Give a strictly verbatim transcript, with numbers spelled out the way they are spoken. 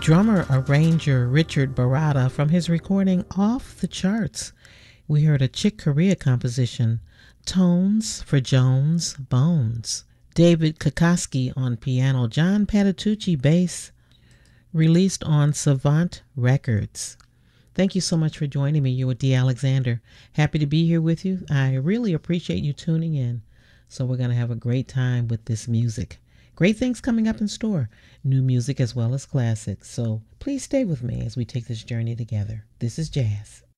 Drummer arranger Richard Baratta from his recording Off the Charts. We heard a Chick Corea composition, Tones for Jones Bones. David Kokoski on piano, John Patitucci bass, released on Savant Records. Thank you so much for joining me. You're with Dee Alexander. Happy to be here with you. I really appreciate you tuning in. So we're going to have a great time with this music. Great things coming up in store. New music as well as classics. So please stay with me as we take this journey together. This is Jazz.